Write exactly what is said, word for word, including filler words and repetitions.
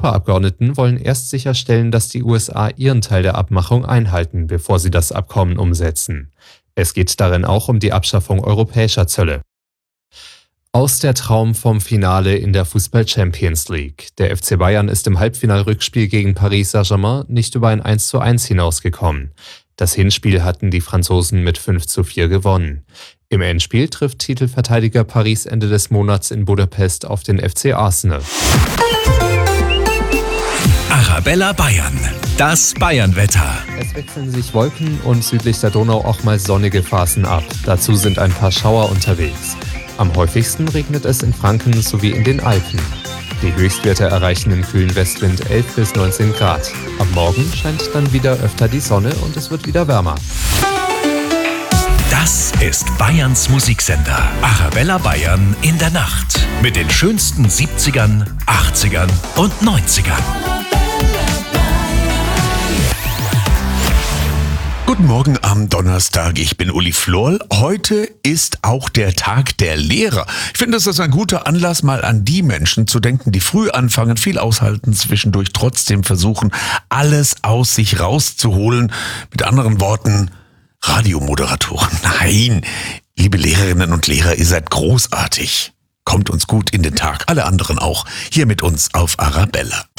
Europaabgeordneten wollen erst sicherstellen, dass die U S A ihren Teil der Abmachung einhalten, bevor sie das Abkommen umsetzen. Es geht darin auch um die Abschaffung europäischer Zölle. Aus der Traum vom Finale in der Fußball-Champions League. Der F C Bayern ist im Halbfinalrückspiel gegen Paris Saint-Germain nicht über ein eins zu eins hinausgekommen. Das Hinspiel hatten die Franzosen mit fünf zu vier gewonnen. Im Endspiel trifft Titelverteidiger Paris Ende des Monats in Budapest auf den F C Arsenal. Arabella Bayern, das Bayernwetter. Es wechseln sich Wolken und südlich der Donau auch mal sonnige Phasen ab. Dazu sind ein paar Schauer unterwegs. Am häufigsten regnet es in Franken sowie in den Alpen. Die Höchstwerte erreichen im kühlen Westwind elf bis neunzehn Grad. Am Morgen scheint dann wieder öfter die Sonne und es wird wieder wärmer. Das ist Bayerns Musiksender. Arabella Bayern in der Nacht. Mit den schönsten siebzigern, achtzigern und neunzigern. Guten Morgen am Donnerstag, ich bin Uli Florl. Heute ist auch der Tag der Lehrer. Ich finde, das ist ein guter Anlass, mal an die Menschen zu denken, die früh anfangen, viel aushalten, zwischendurch trotzdem versuchen, alles aus sich rauszuholen. Mit anderen Worten, Radiomoderatoren. Nein, liebe Lehrerinnen und Lehrer, ihr seid großartig. Kommt uns gut in den Tag, alle anderen auch, hier mit uns auf Arabella.